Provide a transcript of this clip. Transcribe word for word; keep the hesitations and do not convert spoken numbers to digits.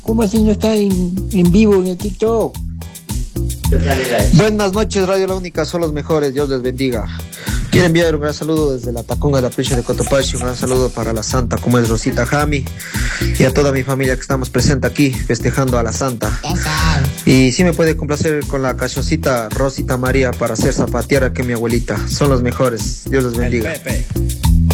¿Cómo así no está en, en vivo en el TikTok? Buenas noches, Radio La Única, son los mejores, Dios les bendiga. Quiero enviar un gran saludo desde la Tacunga de la Pricha de Cotopaxi, un gran saludo para la Santa, como es Rosita Jami, y a toda mi familia que estamos presentes aquí, festejando a la Santa. Y si me puede complacer con la cancioncita Rosita María para hacer zapatear a que mi abuelita. Son los mejores, Dios les bendiga. El Pepe.